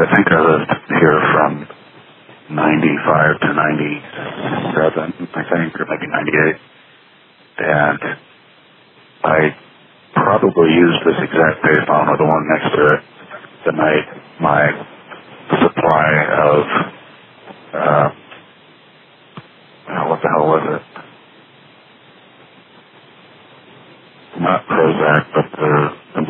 I think I lived here from 95 to 97, I think, or maybe 98. And I probably used this exact payphone or the one next to it the night my supply of, what the hell was it? Not Prozac, but the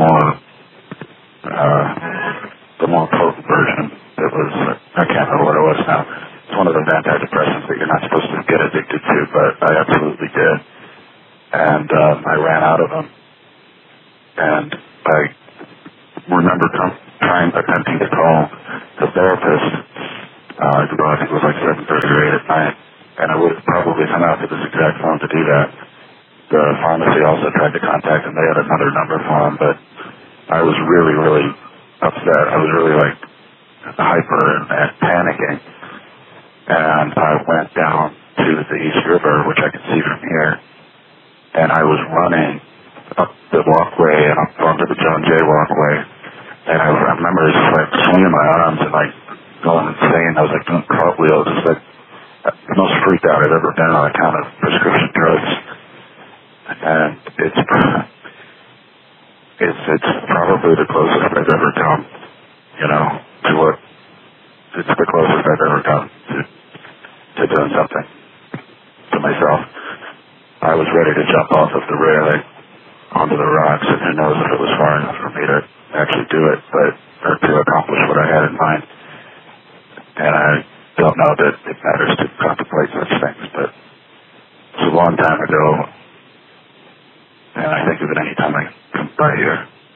more potent version. It was, I can't remember what it was now. It's one of those antidepressants that you're not supposed to get addicted to, but I absolutely did. And I ran out of them. And I remember attempting to call the therapist. I think it was like 7:30 or 8 at night. And I would have probably come out to this exact phone to do that. The pharmacy also tried to contact him. They had another number for him, but I was really, really upset. I was really like hyper and panicking. And I went down to the East River, which I could see from here. And I was running up the walkway and up onto the John Jay walkway. And I remember just like swinging my arms and like going insane. I was like doing cartwheels. It's like the most freaked out I've ever been on account of prescription drugs. And it's probably the closest I've ever come, to what, it's the closest I've ever come to doing something to myself. I was ready to jump off of the railing onto the rocks, and who knows if it was far enough for me to actually do it, or to accomplish what I had in mind. And I don't know that it matters to contemplate such things, but it's a long time ago, and I think of it any time I come by here.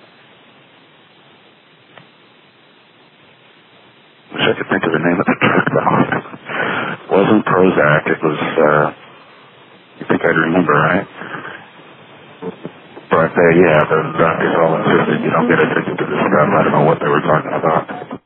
Wish I could think of the name of the drug, though. It wasn't Prozac, it was, you think I'd remember, right? But, yeah, the doctors all insisted you don't get addicted to this stuff. I don't know what they were talking about.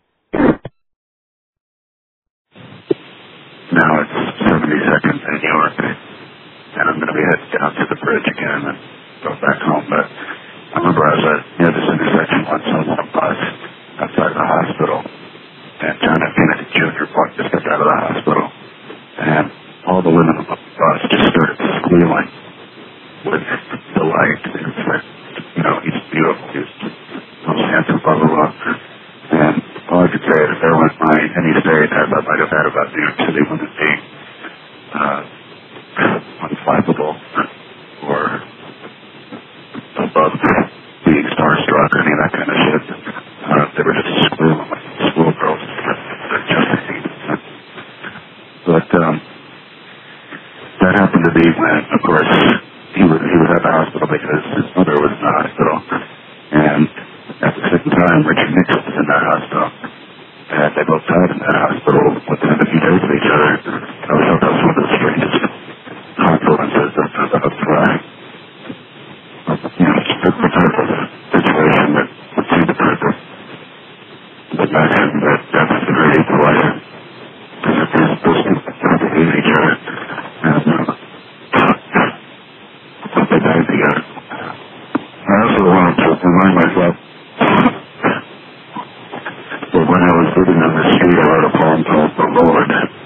Now it's 70 seconds in New York, and I'm going to be heading down to the bridge again and go back home. But I remember I was near this intersection once on a bus outside the hospital, and John F. Kennedy Jr. just got out of the hospital, and all the women on the bus just started squealing with delight. It's like, he's beautiful, he's most handsome, blah, blah, blah. And all I could say is if there was any stereotype I might have had about New York City women being unflappable or above being starstruck or any of that kind of shit. They were just squealing like schoolgirls. But that happened to be when, of course, he was at the hospital because his mother was in the hospital. And at the same time, Richard Nixon was in that hospital. And they both died in that hospital within a few days of each other. I thought that was one of the strangest confluences of the type of situation that would seem to prove the maxim that death is the great delight. Because if they're supposed to hate each other, and they died together. I also wanted to remind myself that when I was living on the street, I wrote a poem called The Lord.